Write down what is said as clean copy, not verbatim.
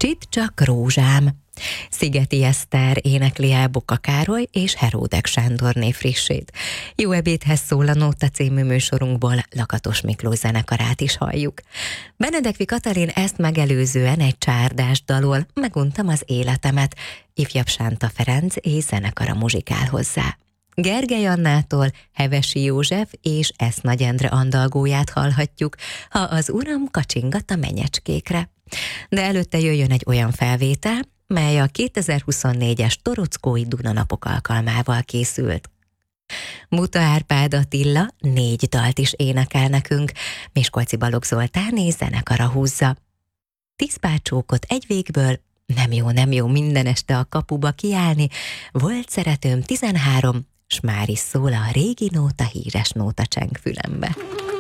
Csit csak rózsám. Szigeti Eszter énekli el Boka Károly és Heródek Sándorné frissét. Jó ebédhez szól a Nóta című műsorunkból Lakatos Miklós zenekarát is halljuk. Benedekvi Katalin ezt megelőzően egy csárdás dalol Meguntam az életemet. Ifjabb Sánta Ferenc és zenekara muzsikál hozzá. Gergely Annától Hevesi József és Esz Nagy Endre andalgóját hallhatjuk, ha az uram kacsingat a menyecskékre. De előtte jöjjön egy olyan felvétel, mely a 2024-es Torockói Dunanapok alkalmával készült. Muta Árpád Attila 4 dalt is énekel nekünk, Miskolci Balogh Zoltán és zenekara húzza. 10 pár csókot egy végből, nem jó minden este a kapuba kiállni, volt szeretőm 13, s már is szól a régi nóta híres nótacseng fülembe.